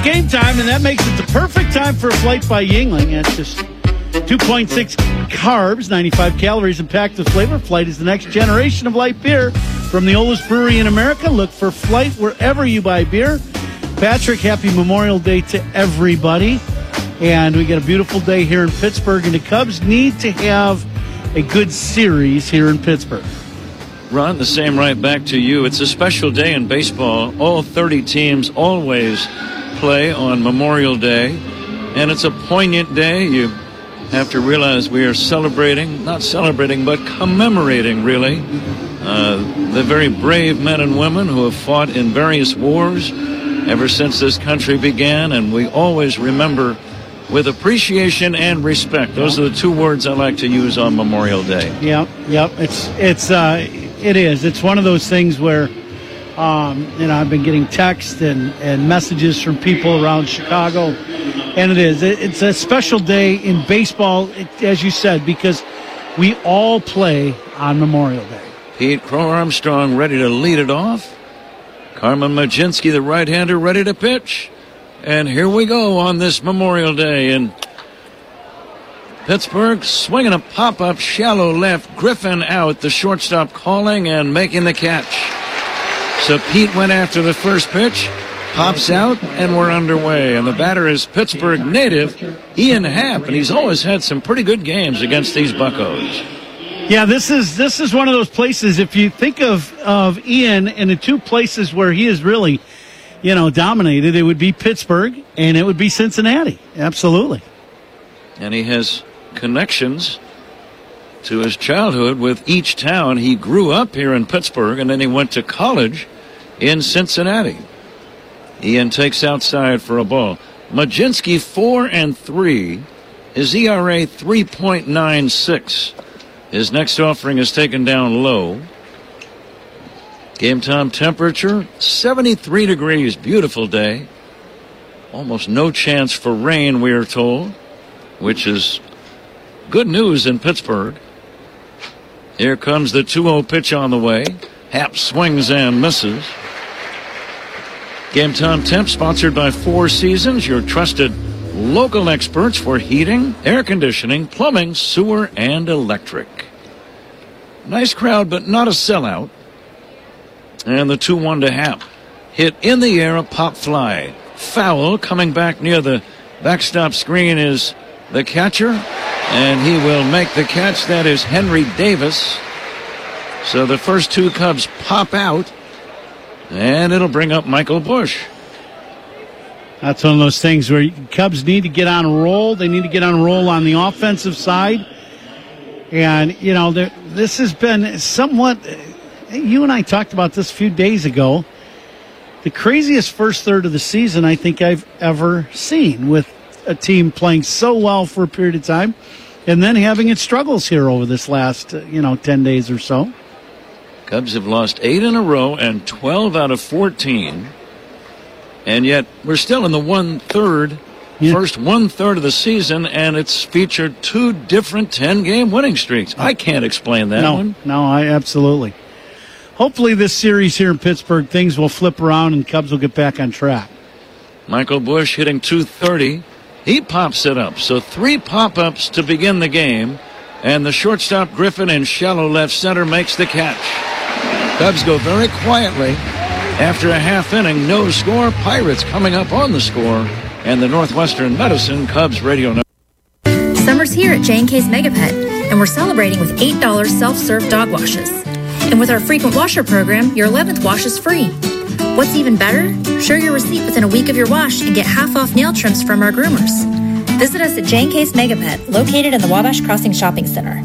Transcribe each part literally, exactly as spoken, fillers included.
game time, and that makes it the perfect time for a flight by Yuengling. It's just two point six carbs, ninety-five calories, and packed with flavor. Flight is the next generation of light beer from the oldest brewery in America. Look for Flight wherever you buy beer. Patrick, happy Memorial Day to everybody. And we got a beautiful day here in Pittsburgh, and the Cubs need to have a good series here in Pittsburgh. Ron, the same right back to you. It's a special day in baseball. All thirty teams always play on Memorial Day, and it's a poignant day. You have to realize we are celebrating, not celebrating, but commemorating, really, uh, the very brave men and women who have fought in various wars ever since this country began, and we always remember with appreciation and respect. Those are the two words I like to use on Memorial Day. Yep, yep. It's it's uh, it is. It's one of those things where, um, you know, I've been getting texts and, and messages from people around Chicago, and it is. It, it's a special day in baseball, as you said, because we all play on Memorial Day. Pete Crow Armstrong ready to lead it off. Carmen Mlodzinski, the right-hander, ready to pitch. And here we go on this Memorial Day in Pittsburgh. Swinging a pop-up shallow left. Griffin out. The shortstop calling and making the catch. So Pete went after the first pitch. Pops out, and we're underway. And the batter is Pittsburgh native Ian Happ. And he's always had some pretty good games against these Buccos. Yeah, this is this is one of those places, if you think of, of Ian and the two places where he is really, you know, dominated, it would be Pittsburgh and it would be Cincinnati. Absolutely. And he has connections to his childhood with each town. He grew up here in Pittsburgh, and then he went to college in Cincinnati. Ian takes outside for a ball. Mlodzinski four and three. His E R A three point nine six. His next offering is taken down low. Game time temperature, seventy-three degrees. Beautiful day. Almost no chance for rain, we are told, which is good news in Pittsburgh. Here comes the two oh pitch on the way. Happ swings and misses. Game time temp sponsored by Four Seasons, your trusted local experts for heating, air conditioning, plumbing, sewer, and electric. Nice crowd, but not a sellout. And the two one to Happ. Hit in the air, a pop fly. Foul coming back near the backstop screen is the catcher, and he will make the catch. That is Henry Davis. So the first two Cubs pop out, and it'll bring up Michael Busch. That's one of those things where Cubs need to get on a roll. They need to get on a roll on the offensive side. And, you know, there, this has been somewhat, you and I talked about this a few days ago, the craziest first third of the season I think I've ever seen, with a team playing so well for a period of time and then having its struggles here over this last, you know, ten days or so. Cubs have lost eight in a row and twelve out of fourteen. And yet we're still in the one-third, yeah. first one-third of the season, and it's featured two different ten-game winning streaks. I can't explain that no, one. No, I absolutely. Hopefully this series here in Pittsburgh, things will flip around and Cubs will get back on track. Michael Busch hitting two thirty. He pops it up. So three pop-ups to begin the game, and the shortstop Griffin in shallow left center makes the catch. Cubs go very quietly. After a half inning, no score. Pirates coming up on the score, and the Northwestern Medicine Cubs radio number. Summer's here at J and K's Mega Pet, and we're celebrating with eight dollars self-serve dog washes. And with our frequent washer program, your eleventh wash is free. What's even better? Show your receipt within a week of your wash and get half off nail trims from our groomers. Visit us at J and K's Mega Pet, located in the Wabash Crossing Shopping Center.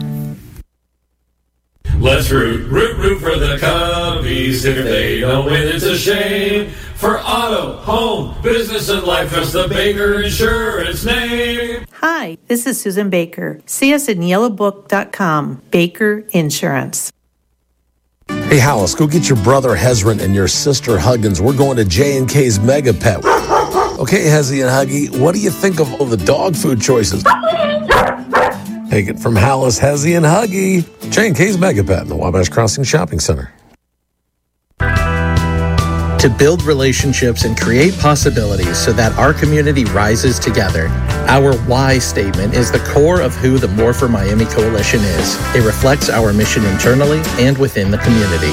Let's root, root, root for the Cubbies. If they don't win, it's a shame. For auto, home, business, and life, trust the Baker Insurance name. Hi, this is Susan Baker. See us at yellow book dot com. Baker Insurance. Hey, Hollis, go get your brother Hezron and your sister Huggins. We're going to J and K's Mega Pet. Okay, Hezzy and Huggy, what do you think of all the dog food choices? Take it from Hollis, Hezzy, and Huggy. J and K's Mega Pet in the Wabash Crossing Shopping Center. to build relationships and create possibilities so that our community rises together. Our why statement is the core of who the More for Miami Coalition is. It reflects our mission internally and within the community.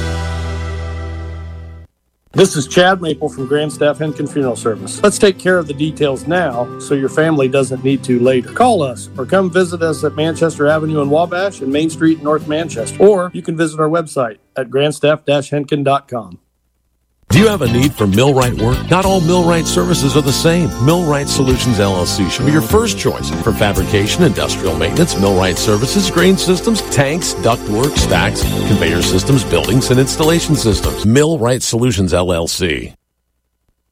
This is Chad Maple from Grandstaff Henkin Funeral Service. Let's take care of the details now so your family doesn't need to later. Call us or come visit us at Manchester Avenue in Wabash and Main Street in North Manchester. Or you can visit our website at grandstaff dash henkin dot com. Do you have a need for millwright work? Not all millwright services are the same. Millwright Solutions L L C should be your first choice for fabrication, industrial maintenance, millwright services, grain systems, tanks, ductwork, stacks, conveyor systems, buildings, and installation systems. Millwright Solutions L L C.